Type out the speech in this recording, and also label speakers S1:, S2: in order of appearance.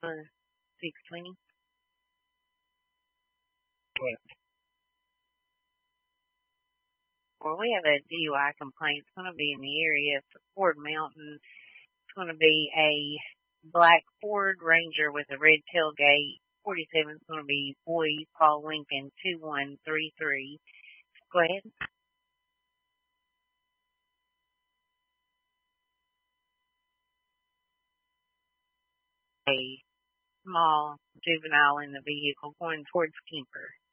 S1: 620. Well, we have a DUI complaint. It's going to be in the area of Ford Mountain. It's going to be a black Ford Ranger with a red tailgate. 47 is going to be Boy Paul Lincoln 2133. Go ahead. A small juvenile in the vehicle going towards Kemper.